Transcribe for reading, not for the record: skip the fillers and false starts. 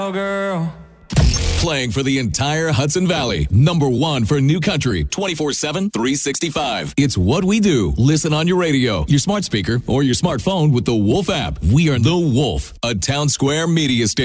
girl. Playing for the entire Hudson Valley. Number one for new country. 24/7, 365. It's what we do. Listen on your radio, your smart speaker, or your smartphone with the Wolf app. We are the Wolf, a Town Square media station.